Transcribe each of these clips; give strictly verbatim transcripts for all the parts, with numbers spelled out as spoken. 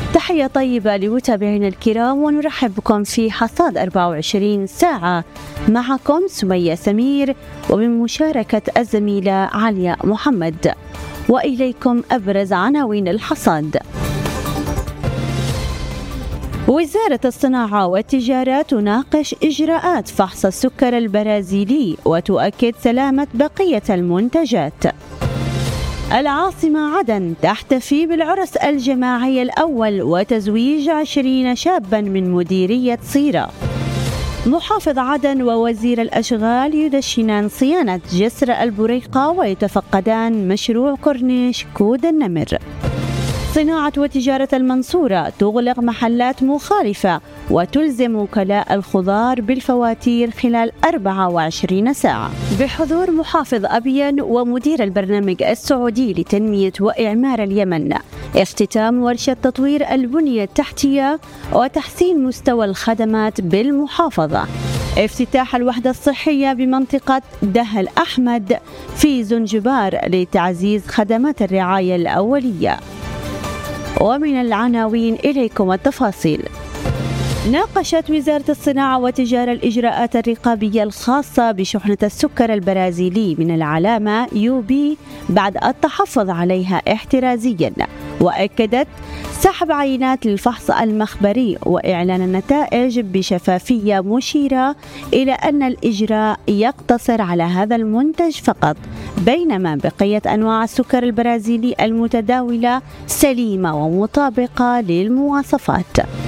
تحية طيبة لمتابعينا الكرام، ونرحب بكم في حصاد أربعة وعشرين ساعة. معكم سمية سمير وبمشاركة الزميلة عليا محمد. وإليكم أبرز عناوين الحصاد. وزارة الصناعة والتجارة تناقش إجراءات فحص السكر البرازيلي وتؤكد سلامة بقية المنتجات. العاصمة عدن تحتفي بالعرس الجماعي الأول وتزويج عشرين شابا من مديرية صيرة. محافظ عدن ووزير الأشغال يدشنان صيانة جسر البريقة ويتفقدان مشروع كورنيش كود النمر. صناعة وتجارة المنصورة تغلق محلات مخالفة وتلزم وكلاء الخضار بالفواتير خلال أربعة وعشرين ساعة بحضور محافظ أبين ومدير البرنامج السعودي لتنمية وإعمار اليمن. اختتام ورشة تطوير البنية التحتية وتحسين مستوى الخدمات بالمحافظة. افتتاح الوحدة الصحية بمنطقة دهل أحمد في زنجبار لتعزيز خدمات الرعاية الأولية. ومن العناوين إليكم التفاصيل. ناقشت وزارة الصناعة والتجارة الإجراءات الرقابية الخاصة بشحنة السكر البرازيلي من العلامة يو بي بعد التحفظ عليها احترازيا، وأكدت سحب عينات للفحص المخبري وإعلان النتائج بشفافية، مشيرة إلى أن الإجراء يقتصر على هذا المنتج فقط، بينما بقية أنواع السكر البرازيلي المتداولة سليمة ومطابقة للمواصفات.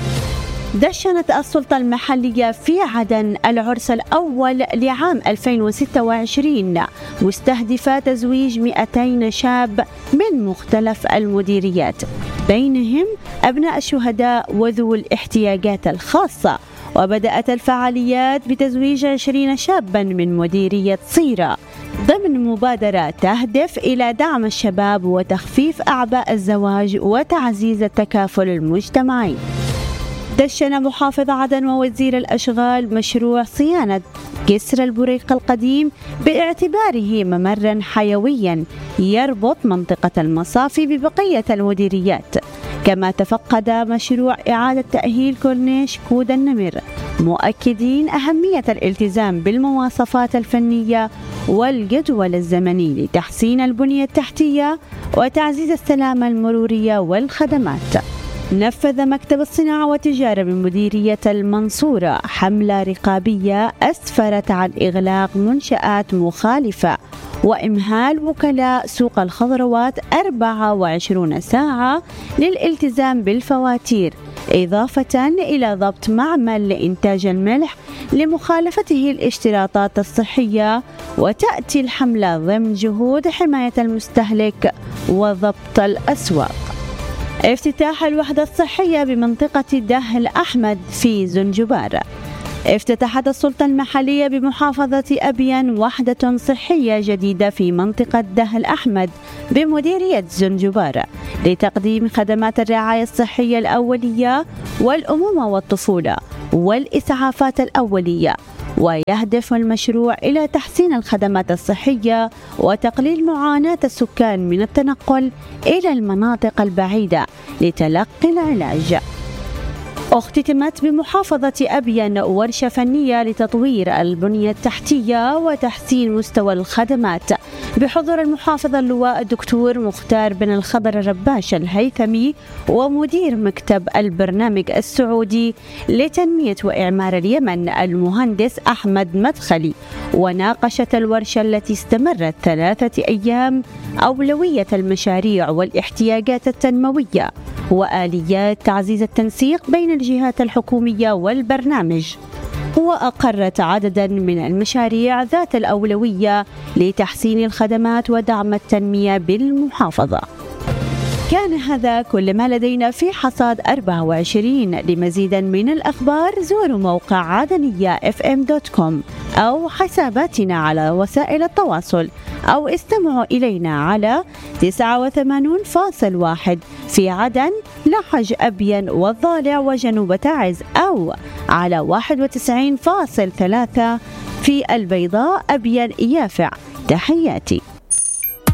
دشنت السلطة المحلية في عدن العرس الأول لعام ألفين وستة وعشرين مستهدفة تزويج مئتين شاب من مختلف المديريات، بينهم أبناء الشهداء وذو الاحتياجات الخاصة. وبدأت الفعاليات بتزويج عشرين شابا من مديرية صيرة ضمن مبادرة تهدف إلى دعم الشباب وتخفيف أعباء الزواج وتعزيز التكافل المجتمعي. دشن محافظ عدن ووزير الأشغال مشروع صيانة جسر البريق القديم باعتباره ممرا حيويا يربط منطقة المصافي ببقية المديريات، كما تفقد مشروع إعادة تأهيل كورنيش كود النمر، مؤكدين أهمية الالتزام بالمواصفات الفنية والجدول الزمني لتحسين البنية التحتية وتعزيز السلامة المرورية والخدمات. نفذ مكتب الصناعة والتجارة بمديرية المنصورة حملة رقابية أسفرت عن إغلاق منشآت مخالفة وإمهال وكلاء سوق الخضروات أربعة وعشرين ساعة للالتزام بالفواتير، إضافة إلى ضبط معمل لإنتاج الملح لمخالفته الاشتراطات الصحية. وتأتي الحملة ضمن جهود حماية المستهلك وضبط الأسواق. افتتاح الوحدة الصحية بمنطقة دهل أحمد في زنجبار. افتتحت السلطة المحلية بمحافظة أبين وحدة صحية جديدة في منطقة دهل أحمد بمديرية زنجبار لتقديم خدمات الرعاية الصحية الأولية والأمومة والطفولة والإسعافات الأولية. ويهدف المشروع إلى تحسين الخدمات الصحية وتقليل معاناة السكان من التنقل إلى المناطق البعيدة لتلقي العلاج. اختتمت بمحافظة أبين ورشة فنية لتطوير البنية التحتية وتحسين مستوى الخدمات بحضور المحافظ اللواء الدكتور مختار بن الخضر الرباش الهيثمي ومدير مكتب البرنامج السعودي لتنمية وإعمار اليمن المهندس أحمد مدخلي. وناقشت الورشة التي استمرت ثلاثة أيام أولوية المشاريع والاحتياجات التنموية وآليات تعزيز التنسيق بين الجهات الحكومية والبرنامج، وأقرت عددا من المشاريع ذات الأولوية لتحسين الخدمات ودعم التنمية بالمحافظة. كان هذا كل ما لدينا في حصاد أربعة وعشرين. لمزيد من الأخبار زوروا موقع عدنية اف ام دوت كوم أو حساباتنا على وسائل التواصل، أو استمعوا إلينا على تسعة وثمانين فاصل واحد في عدن، لحج أبين والضالع وجنوب تعز، أو على واحد وتسعين فاصل ثلاثة في البيضاء أبين يافع. تحياتي.